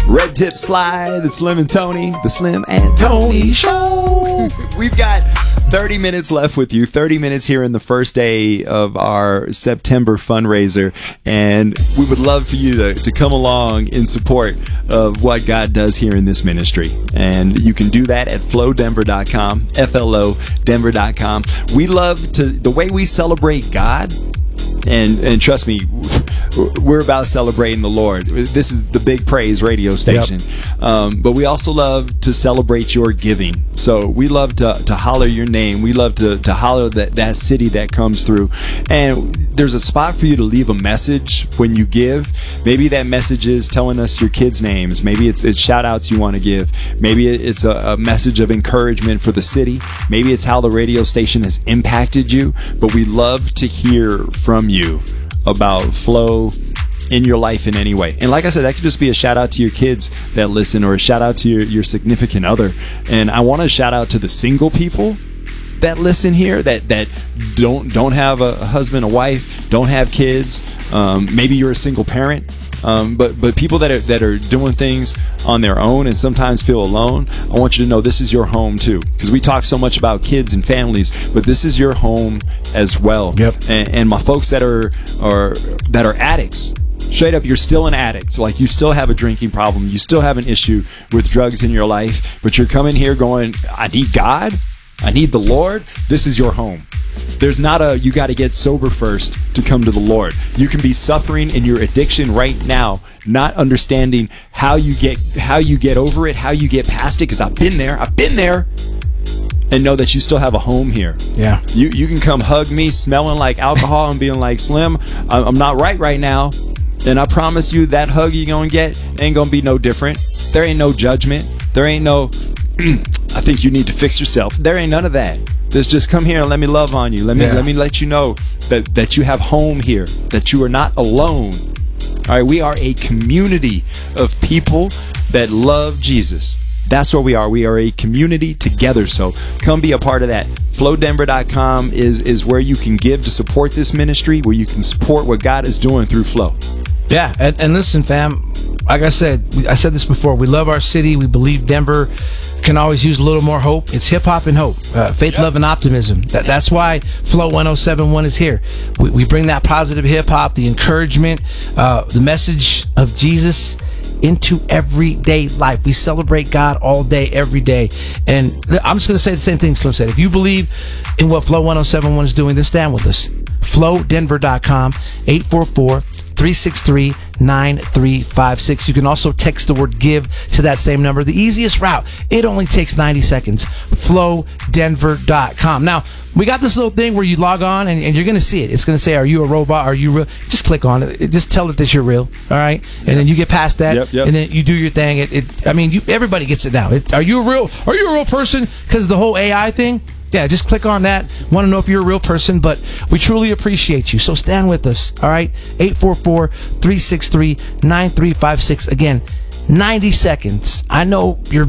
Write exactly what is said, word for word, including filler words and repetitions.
Red Tip Slide, it's Slim and Tony, the Slim and Tony Show. We've got thirty minutes left with you, thirty minutes here in the first day of our September fundraiser, and we would love for you to, to come along in support of what God does here in this ministry. And you can do that at flow denver dot com, F L O denver dot com. We love to, the way we celebrate God, and and trust me, we're about celebrating the Lord. This is the Big Praise radio station. Yep. Um, but we also love to celebrate your giving. So we love to, to holler your name. We love to, to holler that, that city that comes through. And there's a spot for you to leave a message when you give. Maybe that message is telling us your kids' names. Maybe it's, it's shout outs you want to give. Maybe it's a, a message of encouragement for the city. Maybe it's how the radio station has impacted you. But we love to hear from you about Flow in your life in any way. And like I said, that could just be a shout out to your kids that listen, or a shout out to your, your significant other. And I want to shout out to the single people that listen here, that that don't don't have a husband, a wife, don't have kids. Um, maybe you're a single parent. Um, but but people that are that are doing things on their own and sometimes feel alone, I want you to know this is your home too. Because we talk so much about kids and families, but this is your home as well. Yep. And, and my folks that are are that are addicts, straight up, you're still an addict. Like, you still have a drinking problem, you still have an issue with drugs in your life, but you're coming here going, I need God, I need the Lord. This is your home. There's not a, you got to get sober first to come to the Lord. You can be suffering in your addiction right now, not understanding how you get, how you get over it, how you get past it. Because I've been there, I've been there, and know that you still have a home here. Yeah. You you can come hug me, smelling like alcohol and being like, Slim, I'm not right right now. And I promise you that hug you're going to get ain't going to be no different. There ain't no judgment. There ain't no, I think you need to fix yourself. There ain't none of that. There's just, come here and let me love on you. Let me yeah. let me let you know that, that you have home here, that you are not alone. All right, we are a community of people that love Jesus. That's where we are. We are a community together. So come be a part of that. flow denver dot com is, is where you can give to support this ministry, where you can support what God is doing through Flow. Yeah, and, and listen, fam, like I said, I said this before, we love our city. We believe Denver can always use a little more hope. It's hip-hop and hope, uh, faith, yep. love, and optimism. That, that's why Flow one oh seven point one is here. We, we bring that positive hip-hop, the encouragement, uh, the message of Jesus into everyday life. We celebrate God all day, every day. And I'm just going to say the same thing Slim said. If you believe in what Flow one oh seven point one is doing, then stand with us. flow denver dot com, eight four four, three six three, nine three five six. You can also text the word give to that same number. The easiest route, it only takes ninety seconds. flow denver dot com. Now, we got this little thing where you log on and, and you're going to see it. It's going to say, are you a robot? Are you real? Just click on it. it. Just tell it that you're real. All right. And yep. then you get past that. Yep, yep. And then you do your thing. It, it I mean, you, everybody gets it now. It, are you a real, are you a real person? Because the whole A I thing. Yeah, just click on that. Want to know if you're a real person, but we truly appreciate you. So stand with us, all right? eight four four, three six three, nine three five six. Again, ninety seconds. I know you're